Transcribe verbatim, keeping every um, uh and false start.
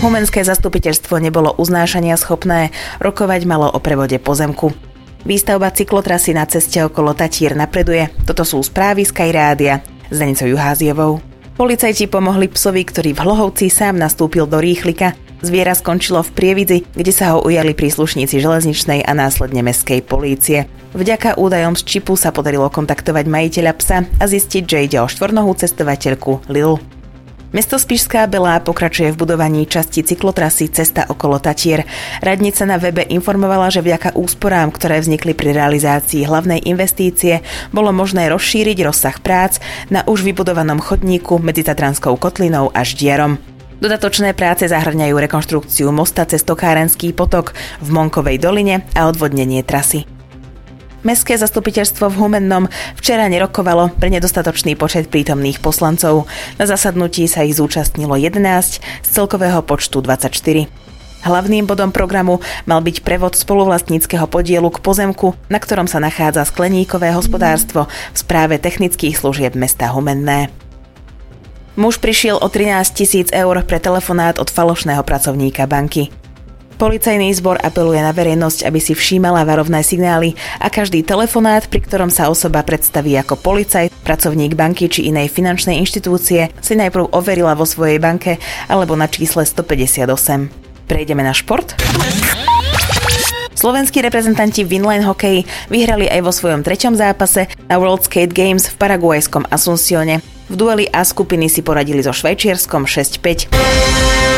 Humenské zastupiteľstvo nebolo uznášania schopné, rokovať malo o prevode pozemku. Výstavba cyklotrasy na ceste okolo Tatier napreduje. Toto sú správy Sky Rádia s Danicou Juháziovou. Policajti pomohli psovi, ktorý v Hlohovci sám nastúpil do rýchlika. Zviera skončilo v Prievidzi, kde sa ho ujali príslušníci železničnej a následne mestskej polície. Vďaka údajom z čipu sa podarilo kontaktovať majiteľa psa a zistiť, že ide o štvornohú cestovateľku Lil. Mesto Spišská Belá pokračuje v budovaní časti cyklotrasy Cesta okolo Tatier. Radnica na webe informovala, že vďaka úsporám, ktoré vznikli pri realizácii hlavnej investície, bolo možné rozšíriť rozsah prác na už vybudovanom chodníku medzi Tatranskou kotlinou a Ždiarom. Dodatočné práce zahŕňajú rekonštrukciu mosta cez Tokárenský potok v Monkovej doline a odvodnenie trasy. Mestské zastupiteľstvo v Humennom včera nerokovalo pre nedostatočný počet prítomných poslancov. Na zasadnutí sa ich zúčastnilo jedenásť z celkového počtu dvadsaťštyri. Hlavným bodom programu mal byť prevod spoluvlastníckeho podielu k pozemku, na ktorom sa nachádza skleníkové hospodárstvo v správe technických služieb mesta Humenné. Muž prišiel o trinásť tisíc eur pre telefonát od falošného pracovníka banky. Policajný zbor apeluje na verejnosť, aby si všímala varovné signály a každý telefonát, pri ktorom sa osoba predstaví ako policajt, pracovník banky či inej finančnej inštitúcie, si najprv overila vo svojej banke alebo na čísle stopäťdesiatosem. Prejdeme na šport? Slovenskí reprezentanti v inline hokeji vyhrali aj vo svojom treťom zápase na World Skate Games v paraguajskom Asuncione. V dueli A skupiny si poradili so Švajčiarskom šesť päť.